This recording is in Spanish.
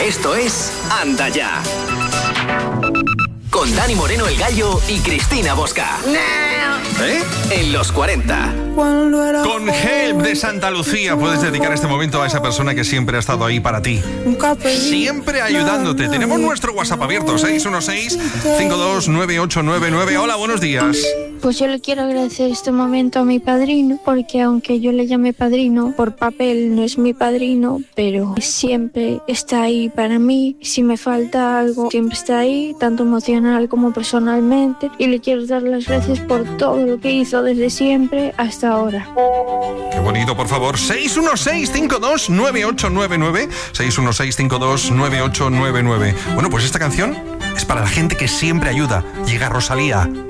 Esto es Anda Ya. Con Dani Moreno el Gallo y Cristina Bosca. En los 40. Con Help de Santa Lucía puedes dedicar este momento a esa persona que siempre ha estado ahí para ti. Siempre ayudándote. Tenemos nuestro WhatsApp abierto, 616-529899. Hola, buenos días. Pues yo le quiero agradecer este momento a mi padrino, porque aunque yo le llame padrino, por papel no es mi padrino, pero siempre está ahí para mí. Si me falta algo, siempre está ahí, tanto emocional como personalmente. Y le quiero dar las gracias por todo lo que hizo desde siempre hasta ahora. Qué bonito, por favor. 616-529899. 616-529899. Bueno, pues esta canción es para la gente que siempre ayuda. Llega Rosalía.